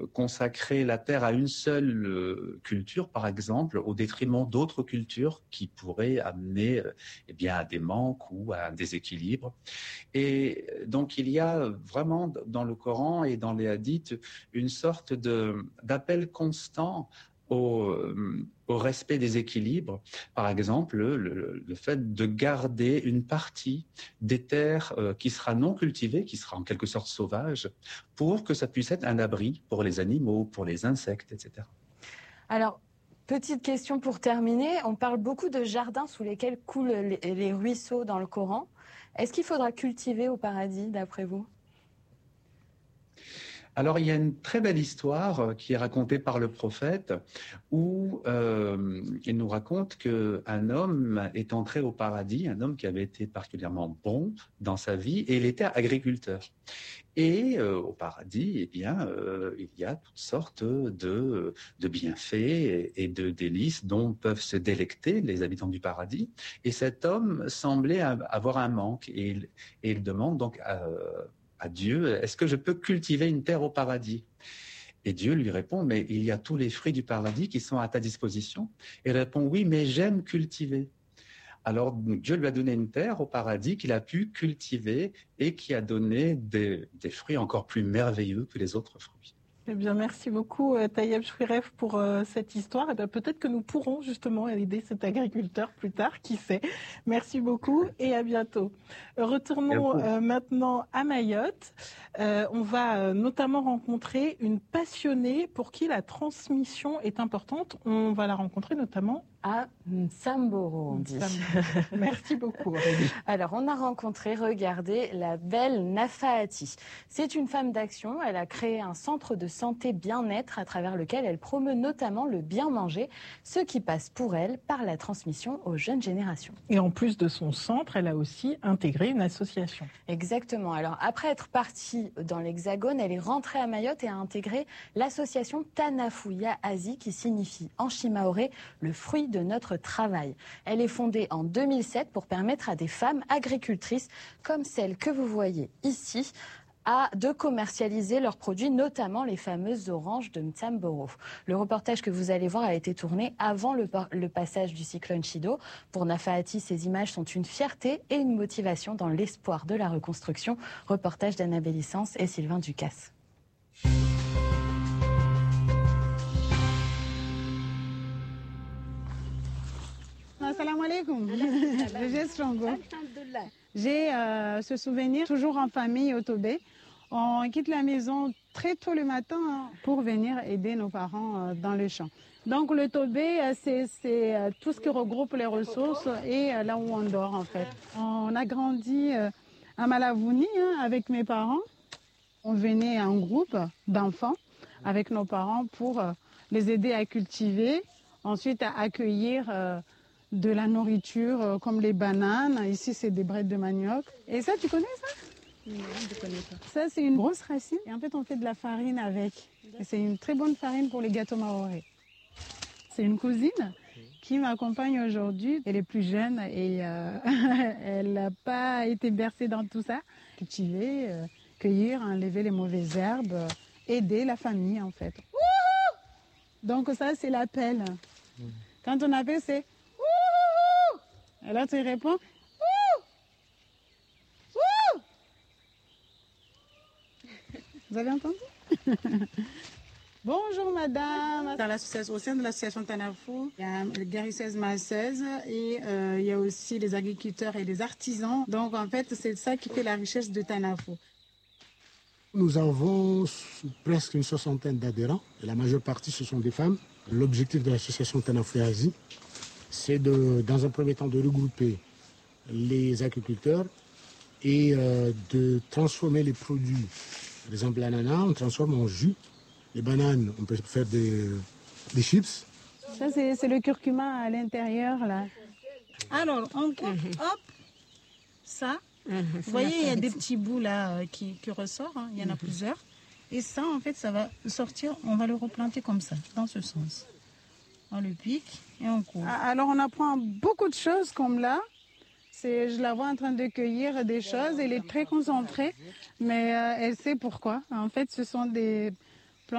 consacrer la terre à une seule culture, par exemple, au détriment d'autres cultures qui pourraient amener à des manques ou à un déséquilibre. Et donc, il y a vraiment dans le Coran et dans les hadiths une sorte d'appel constant au respect des équilibres. Par exemple, le fait de garder une partie des terres qui sera non cultivée, qui sera en quelque sorte sauvage, pour que ça puisse être un abri pour les animaux, pour les insectes, etc. Alors, petite question pour terminer. On parle beaucoup de jardins sous lesquels coulent les ruisseaux dans le Coran. Est-ce qu'il faudra cultiver au paradis, d'après vous ? Alors, il y a une très belle histoire qui est racontée par le prophète où il nous raconte qu'un homme est entré au paradis, un homme qui avait été particulièrement bon dans sa vie, et il était agriculteur. Et au paradis, il y a toutes sortes de bienfaits et de délices dont peuvent se délecter les habitants du paradis. Et cet homme semblait avoir un manque et il demande donc à Dieu, est-ce que je peux cultiver une terre au paradis ? Et Dieu lui répond, mais il y a tous les fruits du paradis qui sont à ta disposition. Et il répond, oui, mais j'aime cultiver. Alors Dieu lui a donné une terre au paradis qu'il a pu cultiver et qui a donné des fruits encore plus merveilleux que les autres fruits. Eh bien, merci beaucoup Taïeb Chouiref pour cette histoire. Et bien, peut-être que nous pourrons justement aider cet agriculteur plus tard, qui sait. Merci beaucoup et à bientôt. Retournons maintenant à Mayotte. On va notamment rencontrer une passionnée pour qui la transmission est importante. On va la rencontrer notamment à Nsamboro, on dit. Merci beaucoup. Alors, on a rencontré, regardez, la belle Nafaati. C'est une femme d'action. Elle a créé un centre de santé bien-être à travers lequel elle promeut notamment le bien manger, ce qui passe pour elle par la transmission aux jeunes générations. Et en plus de son centre, elle a aussi intégré une association. Exactement. Alors, après être partie dans l'Hexagone, elle est rentrée à Mayotte et a intégré l'association Tanafuya Azi, qui signifie en shimaoré le fruit de notre travail. Elle est fondée en 2007 pour permettre à des femmes agricultrices comme celle que vous voyez ici de commercialiser leurs produits, notamment les fameuses oranges de Nsamboro. Le reportage que vous allez voir a été tourné avant le passage du cyclone Chido. Pour Nafaati, ces images sont une fierté et une motivation dans l'espoir de la reconstruction. Reportage d'Annabelle Licence et Sylvain Ducasse. Assalamu alaikum. J'ai ce souvenir toujours en famille au Tobé. On quitte la maison très tôt le matin pour venir aider nos parents dans le champ. Donc le Tobé, c'est tout ce qui regroupe les ressources et là où on dort en fait. On a grandi à Malavouni avec mes parents. On venait en groupe d'enfants avec nos parents pour les aider à cultiver, ensuite à accueillir de la nourriture comme les bananes. Ici, c'est des brettes de manioc. Et ça, tu connais ça ? Non, je ne connais pas. Ça, c'est une grosse racine. Et en fait, on fait de la farine avec. Et c'est une très bonne farine pour les gâteaux maoré. C'est une cousine qui m'accompagne aujourd'hui. Elle est plus jeune et elle n'a pas été bercée dans tout ça. Cultiver, cueillir, enlever les mauvaises herbes, aider la famille, en fait. Donc ça, c'est l'appel. Quand on appelle, c'est... Et là, tu réponds. Vous avez entendu? Bonjour madame. Dans l'association, au sein de l'association Tanafou, il y a les guérisseuses masseuses et il y a aussi les agriculteurs et les artisans. Donc en fait, c'est ça qui fait la richesse de Tanafou. Nous avons presque une soixantaine d'adhérents et la majeure partie ce sont des femmes. L'objectif de l'association Tanafou Asie, c'est dans un premier temps de regrouper les agriculteurs et de transformer les produits. Par exemple, l'ananas, on transforme en jus. Les bananes, on peut faire des chips. Ça, c'est le curcuma à l'intérieur, là. Alors, on coupe, hop, ça. Vous voyez, il y a des petits bouts, là, qui ressortent. Hein. Il y en a plusieurs. Et ça, en fait, ça va sortir. On va le replanter comme ça, dans ce sens. On le pique et on coupe. Alors, on apprend beaucoup de choses comme là. Je la vois en train de cueillir des choses. Elle est très concentrée, mais elle sait pourquoi. En fait, ce sont des